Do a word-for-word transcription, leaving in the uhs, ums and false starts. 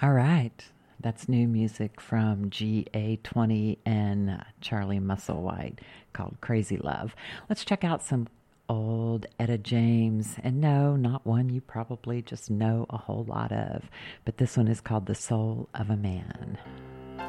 All right. That's new music from G A twenty and uh, Charlie Musselwhite called Crazy Love. Let's check out some old Etta James. And no, not one you probably just know a whole lot of, but this one is called The Soul of a Man.